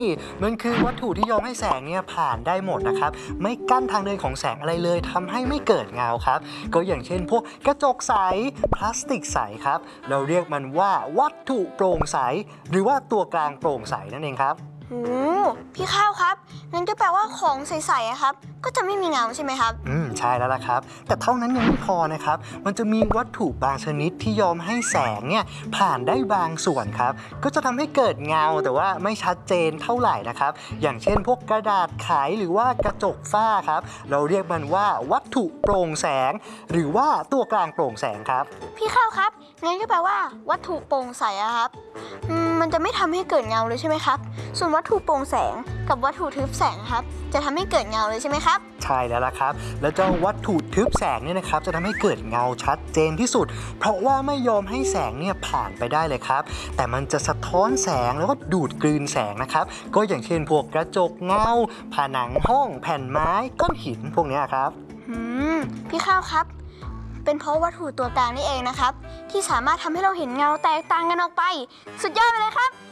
มันคือวัตถุที่ยอมให้แสงเนี่ยผ่านได้หมดนะครับไม่กั้นทางเดินของแสงอะไรเลยทำให้ไม่เกิดเงาครับก็อย่างเช่นพวกกระจกใสพลาสติกใสครับเราเรียกมันว่าวัตถุโปร่งใสหรือว่าตัวกลางโปร่งใสนั่นเองครับโอ้พี่ข้าวครับงั้นก็แปลว่าของใสๆครับก็จะไม่มีเงาใช่ไหมครับใช่แล้วล่ะครับแต่เท่านั้นยังไม่พอนะครับมันจะมีวัตถุบางชนิดที่ยอมให้แสงเนี่ยผ่านได้บางส่วนครับก็จะทำให้เกิดเงาแต่ว่าไม่ชัดเจนเท่าไหร่นะครับอย่างเช่นพวกกระดาษไขหรือว่ากระจกฝ้าครับเราเรียกมันว่าวัตถุโปร่งแสงหรือว่าตัวกลางโปร่งแสงครับพี่ข้าวครับงั้นก็แปลว่าวัตถุโปร่งใสครับมันจะไม่ทำให้เกิดเงาเลยใช่ไหมครับส่วนวัตถุโปร่งแสงกับวัตถุทึบแสงครับจะทำให้เกิดเงาเลยใช่ไหมครับใช่แล้วล่ะครับแล้วเจ้าวัตถุทึบแสงเนี่ยนะครับจะทำให้เกิดเงาชัดเจนที่สุดเพราะว่าไม่ยอมให้แสงเนี่ยผ่านไปได้เลยครับแต่มันจะสะท้อนแสงแล้วก็ดูดกลืนแสงนะครับก็อย่างเช่นพวกกระจกเงาผนังห้องแผ่นไม้ก้อนหินพวกนี้ครับพี่ข้าวครับเป็นเพราะวัตถุตัวกลางนี่เองนะครับที่สามารถทำให้เราเห็นเงาแตกต่างกันออกไปสุดยอดไปเลยครับ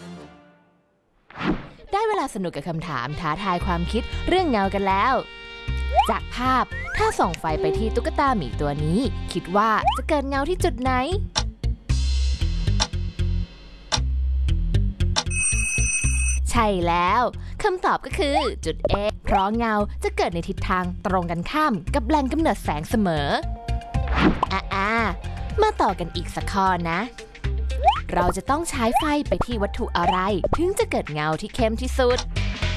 ได้เวลาสนุกกับคำถามท้าทายความคิดเรื่องเงากันแล้วจากภาพถ้าส่องไฟไปที่ตุ๊กตาหมีตัวนี้คิดว่าจะเกิดเงาที่จุดไหนใช่แล้วคำตอบก็คือจุด A เพราะเงาจะเกิดในทิศทางตรงกันข้ามกับแหล่งกำเนิดแสงเสมอมาต่อกันอีกสักข้อนะเราจะต้องใช้ไฟไปที่วัตถุอะไรถึงจะเกิดเงาที่เข้มที่สุด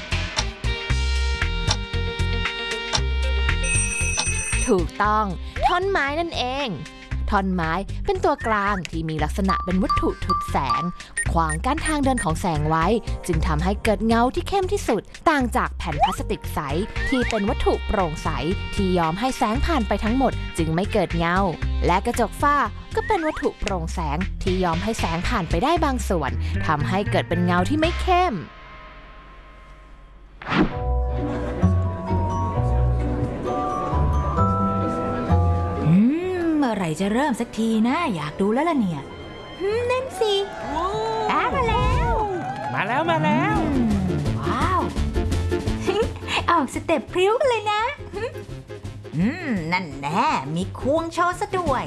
ถูกต้องท่อนไม้นั่นเองท่อนไม้เป็นตัวกลางที่มีลักษณะเป็นวัตถุทึบแสงขวางกั้นทางเดินของแสงไว้จึงทำให้เกิดเงาที่เข้มที่สุดต่างจากแผ่นพลาสติกใสที่เป็นวัตถุโปร่งใสที่ยอมให้แสงผ่านไปทั้งหมดจึงไม่เกิดเงาและกระจกฝ้าก็เป็นวัตถุโปร่งแสงที่ยอมให้แสงผ่านไปได้บางส่วนทำให้เกิดเป็นเงาที่ไม่เข้มเมื่อไหร่จะเริ่มสักทีนะอยากดูแล้วล่ะเนี่ยนั่นสิมาแล้วมาแล้วว้าวออกสเต็ปพริ้วกันเลยนะนั่นแน่มีควงโชว์ซะด้วย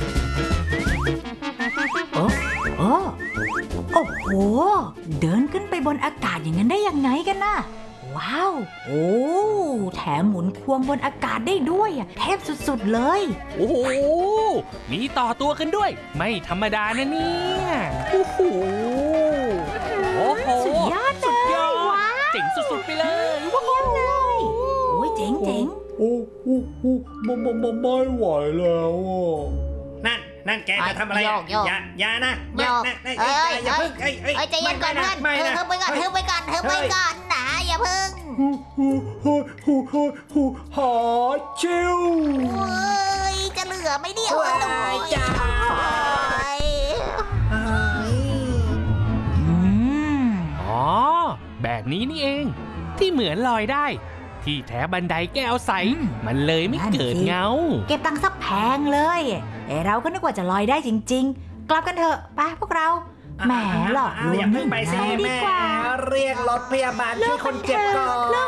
โอ้โหเดินขึ้นไปบนอากาศอย่างนั้นได้ยังไงกันน่ะว้าวโอ้แถมหมุนควงบนอากาศได้ด้วยเทพสุดๆเลยโอ้โหมีต่อตัวกันด้วยไม่ธรรมดานะเนี่ยโอ้โหสุดยอดเลยว้าวเจ๋งสุดๆไปเลยว้าวเลยโอ้ยเจ๋งโอ้ไม่ไหวแล้วนั่นแกจะทำอะไรอย่านะอย่าเพิ่งใจเย็นก่อนเพื่อนเธอไปก่อนนะอย่าเพิ่งหาชิวจะเหลือไม่เดียวเลยจ้าอ๋อแบบนี้นี่เองที่เหมือนลอยได้ที่แท้บันไดแก้วใสมันเลยไม่เกิดเงาเก็บตังค์สักแพงเลยเราก็นึกว่าจะลอยได้จริงๆกลับกันเถอะไปพวกเราแหมหลอกลวงอย่าเพิ่งไปสิแม่เรียกรถพยาบาลช่วยคนเจ็บก่อน